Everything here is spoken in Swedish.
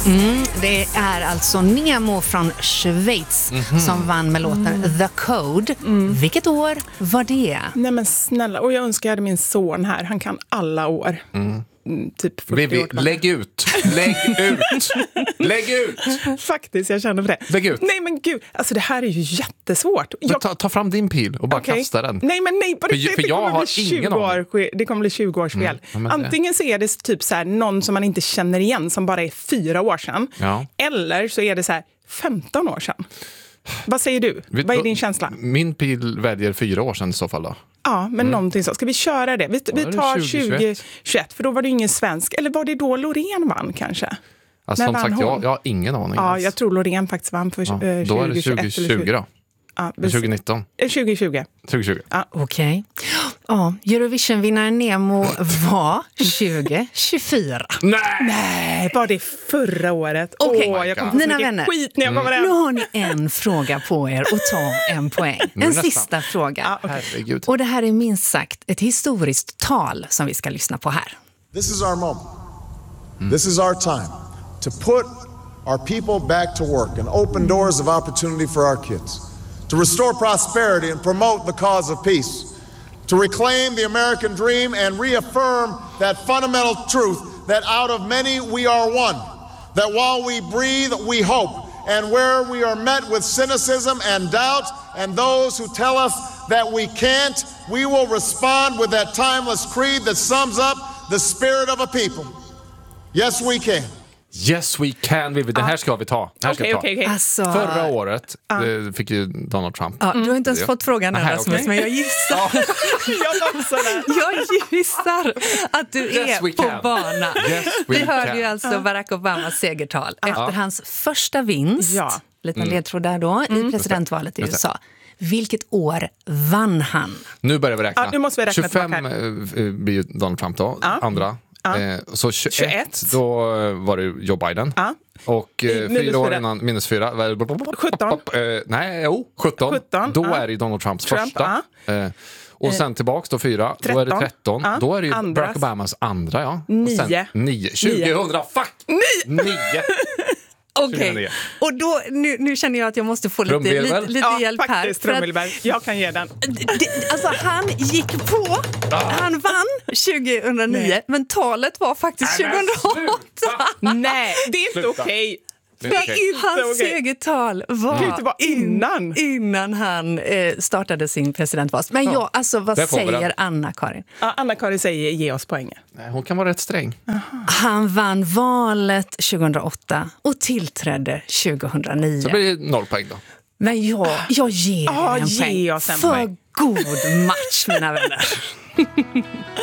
Det är alltså Nemo från Schweiz som vann med låten The Code. Vilket år var det? Nej men snälla, och jag önskar jag hade min son här. Han kan alla år. Typ 40 år. Lägg ut! Faktiskt, jag känner för det. Lägg ut. Nej men gud, alltså det här är ju jättesvårt. Ta fram din pil och bara kasta den. Nej, För jag har ingen aning. Det kommer bli 20 års fel. Antingen så är det typ så här, någon som man inte känner igen som bara är 4 år sedan. Ja. Eller så är det så här 15 år sedan. Vad säger du? Vad är din känsla? Min pil väljer 4 år sedan i så fall då. Ja, men någonting så. Ska vi köra det? Vi tar 2021, för då var det ingen svensk. Eller var det då Loreen vann kanske? Alltså, som sagt, jag har ingen aning. Ja, jag tror Loreen faktiskt vann för 2021. Då är det 2020 då. Ja, 2019. 2020. Ja. Okej. Ja, Eurovision-vinnaren Nemo var 2024. Nej, var det förra året? Okej, jag kommer få så mycket skit när jag kommer hem. Nu har ni en fråga på er och ta en poäng. En sista fråga. Herregud. Och det här är minst sagt ett historiskt tal som vi ska lyssna på här. This is our moment. This is our time to put our people back to work and open doors of opportunity for our kids. To restore prosperity and promote the cause of peace. To reclaim the American dream and reaffirm that fundamental truth that out of many we are one. That while we breathe, we hope. And where we are met with cynicism and doubt and those who tell us that we can't, we will respond with that timeless creed that sums up the spirit of a people. Yes, we can. Yes we can, Vivi. Den här ska vi ta. Okej. Alltså, Förra året fick ju Donald Trump. Ja, du har inte ens fått frågan än, Rasmus, men jag gissar. Jag gissar att du är på bana. Vi hörde ju alltså Barack Obamas segertal efter hans första vinst. Liten ledtråd där då i presidentvalet i USA. Vilket år vann han? Nu börjar vi räkna. Nu måste vi räkna 25 blir Donald Trump då, andra. Så 21, då var det Joe Biden. Och 4 år innan, minus 4. 17. 17. Då är det Donald Trumps första. Och sen tillbaks då 4. 13. Då är det 13. Då är det ju Barack Obamas andra, 9. 2000, fuck! 9! Okej, och då, nu känner jag att jag måste få lite hjälp här. Faktiskt, trummelberg. Jag kan ge den. Alltså han gick på, han vann 2009, men talet var faktiskt 2008. Nej, det är inte okej. Hans segertal var innan han startade sin presidentval. Men vad säger Anna-Karin? Anna-Karin säger ge oss poängen. Nej, hon kan vara rätt sträng. Han vann valet 2008 och tillträdde 2009. Så blir det 0 poäng då. Men jag ger en poäng. Ge oss en för poäng. God match, mina vänner.